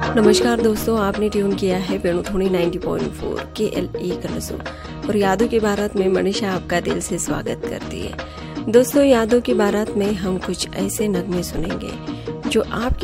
नमस्कार दोस्तों, आपने ट्यून किया है वेणुध्वनि 90.4 KLE कलसो और यादों की बारात में मनीषा आपका दिल से स्वागत करती है। दोस्तों, यादों की बारात में हम कुछ ऐसे नगमे सुनेंगे जो आपके